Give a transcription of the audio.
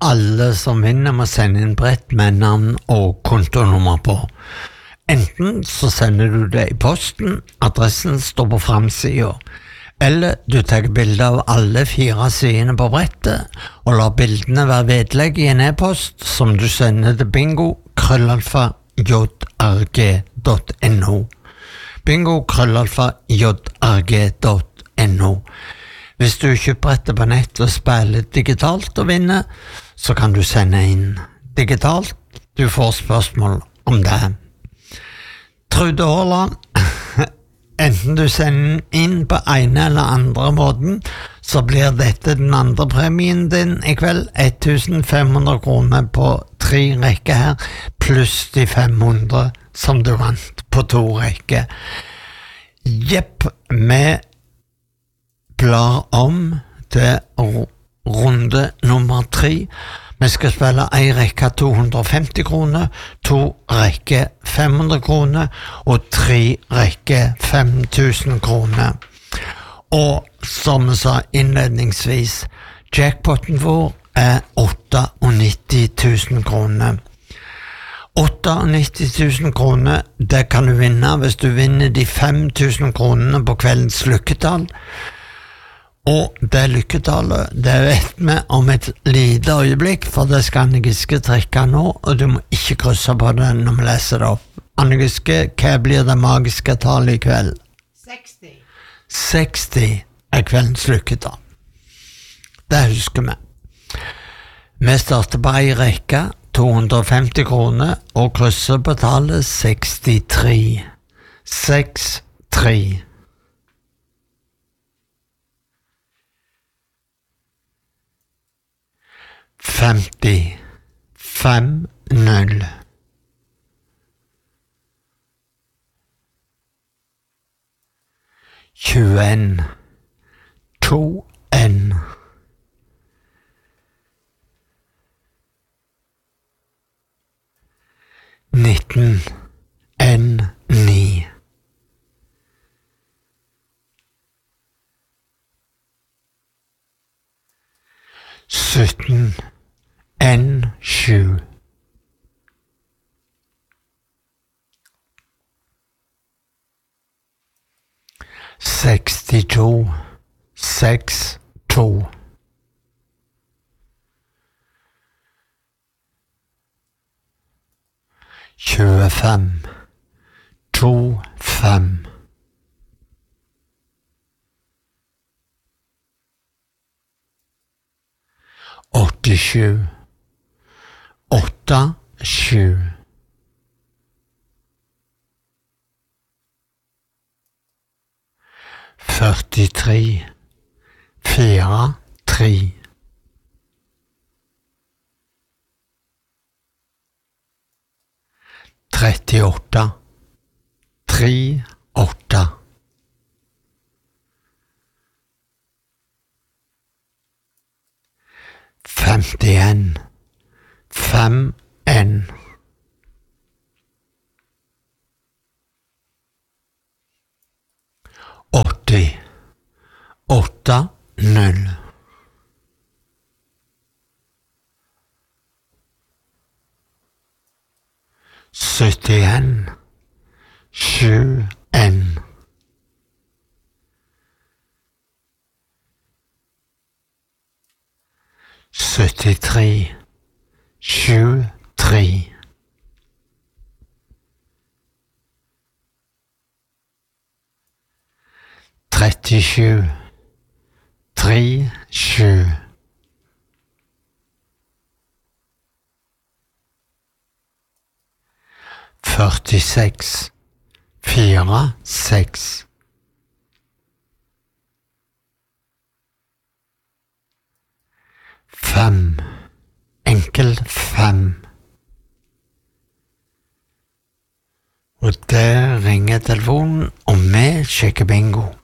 alle som vinner må sende inn brett med navn og kontonummer på. Enten så sender du det i posten, adressen står på framsiden, eller du tar bilde av alle 4 sidene på brettet og lar bildene være vedlegg i en e-post som du sender til bingo@jrg.no. bingo@jrg.no. Hvis du kjøper brettet på nett og spiller digitalt og vinner, så kan du sende inn digitalt. Du får spørsmål om det. Trude Håland, enten du sender inn på ene eller andre måten, så blir dette den andre premien din i kveld. 1500 kroner på 3 rekker her, pluss de 500 som du vant på 2 rekker. Jepp, vi blar om til runde nummer 3. Vi skal spille 1 rekke 250 kroner, 2 rekker 500 kroner og 3 rekker 5000 kroner. Og som vi sa innledningsvis, jackpotten vår er 98 000 kroner. 98 000 kroner, det kan du vinne hvis du vinner de 5000 kronene på kveldens lykketall. Og det lykketallet, det vet vi om et lite øyeblikk, for det skal Anne Giske trekke nå, og du må ikke krysse på det når vi leser det opp. Anne Giske, hva blir det magiske tallet i kveld? 60. 60 er kveldens lykketall. Det husker vi. Vi starter på 1 rekke, 250 kroner, og krysser på tallet 63. 63. 50, 5, 0. 21, 2, N. 19, N, 9. 17, N, 7. 62, 6, 2. 25, 2, 5. 87, 8, 7. 43, 4, 3. 38, 3, 8. 51, 5, N. 80, 8, 0. 71, 7, N. 73, 7, 3. 37, 3, 7. 46, 4, 6. 5, enkel 5. Og der ringer telefonen, og vi sjekker bingo.